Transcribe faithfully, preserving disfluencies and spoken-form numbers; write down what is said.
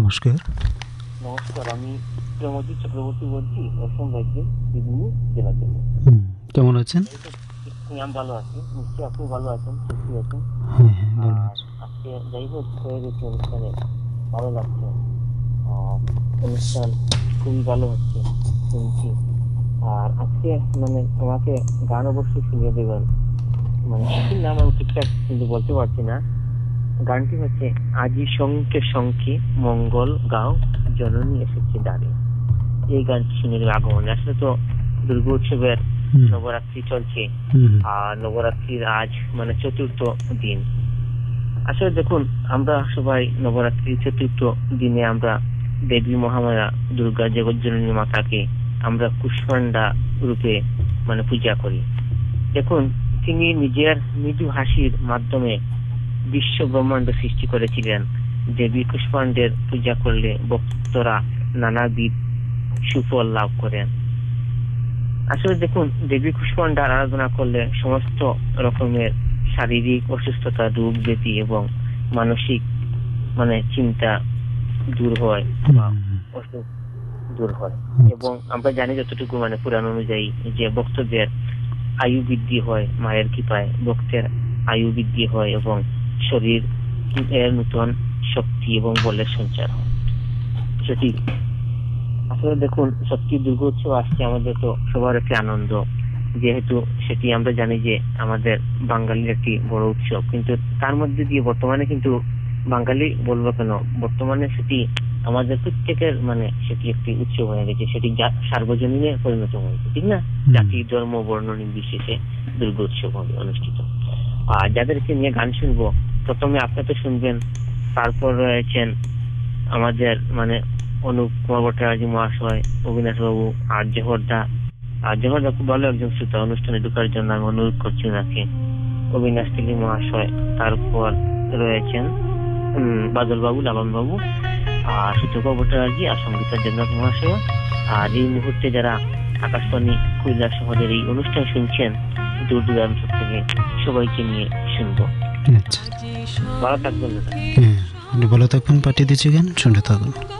নমস্কার। নমস্কার, আমি প্রেমজিৎ চক্রবর্তী বলছি অসম রাজ্যের বিদুনি জেলা থেকে। হুম, কেমন আছেন? আমি ভালো আছি, নিশ্চয়ই আপনি ভালো আছেন, সুস্থ আছেন। হ্যাঁ হ্যাঁ ভালো আর আছি। আজকে যাই হোক হয়ে গেছে অনুষ্ঠানে, ভালো লাগছে। আর অনুষ্ঠান খুবই ভালো হচ্ছে শুনছি। আর আজকে মানে তোমাকে গান অবশ্যই শুনিয়ে দেবেন, মানে শিল্পীর নাম আমি ঠিকঠাক কিন্তু বলতে পারছি না। গানটি হচ্ছে আজি শঙ্কে শঙ্কে মঙ্গল গাও জননী এসেছে দ্বারে। এই গানটি শুনে আগমন। আসলে তো দুর্গা উৎসবের হুম, নবরাত্রি চলছে, হুম, আর নবরাত্রির আজ মানে চতুর্থ দিন। আসলে দেখুন, আমরা সবাই নবরাত্রির চতুর্থ দিনে আমরা দেবী মহামায়া দুর্গা জগজ্জননী মাতাকে আমরা কুষ্মান্ডা রূপে মানে পূজা করি। দেখুন, তিনি নিজের মৃদু হাসির মাধ্যমে বিশ্ব ব্রহ্মাণ্ড সৃষ্টি করেছিলেন। দেবী কুষ্মান্ডের পূজা করলে ভক্তরা নানাবিধ সুফল লাভ করেন। আসলে দেখুন, দেবী কুষ্মান্ডার আরাধনা করলে সমস্ত রকমের শারীরিক অসুস্থতা, রোগ ব্যাধি এবং মানসিক মানে চিন্তা দূর হয় বা হুম, অসুখ দূর হয়। আচ্ছা। এবং আমরা জানি যতটুকু মানে পুরাণ অনুযায়ী যে ভক্তদের আয়ু বৃদ্ধি হয় মায়ের কৃপায়, ভক্তের আয়ু বৃদ্ধি হয় এবং শরীর এর নতুন শক্তি এবং বলের সঞ্চার হয়। সেটি আসলে দেখুন, সত্যি দুর্গোৎসব আসছে আমাদের তো সবার একটি আনন্দ, যেহেতু সেটি আমরা জানি যে আমাদের বাঙালির একটি বড় উৎসব। কিন্তু তার মধ্যে দিয়ে বর্তমানে কিন্তু বাঙালি বলবো কেন, বর্তমানে সেটি আমাদের প্রত্যেকের মানে সেটি একটি উৎসব হয়ে গেছে, সেটি সার্বজনীনে পরিণত হয়েছে, ঠিক না? হুম, জাতি ধর্ম বর্ণ নির্বিশেষে দুর্গোৎসব হবে অনুষ্ঠিত। আর যাদেরকে নিয়ে গান শুনবো, প্রথমে আপনি তো শুনবেন, তারপর রয়েছেন আমাদের মানে অনুপ কুমার ভট্টাচার্য মহাশয়, অবিনাশ বাবু আর জহরদা। আর জহরদা খুব ভালো একজন শ্রোতা, অনুষ্ঠানে ঢোকার জন্য আমি অনুরোধ করছি ওনাকে। অবিনাশ তিলি মহাশয়, তারপর রয়েছেন উম বাদল বাবু, লাবণ বাবু, আর সুচকা ভট্টাচার্য আর সঙ্গীতা দেবনাথ মহাশয়। আর এই মুহূর্তে যারা আকাশবাণী কৈলাস শহরের এই অনুষ্ঠান শুনছেন দূর দূরান্ত থেকে, সবাইকে নিয়ে শুনবো। আচ্ছা। ভালো থাকবেন দাদা। হ্যাঁ, আপনি ভালো থাকবেন, পাঠিয়ে দিচ্ছি গান, শুনতে থাকুন।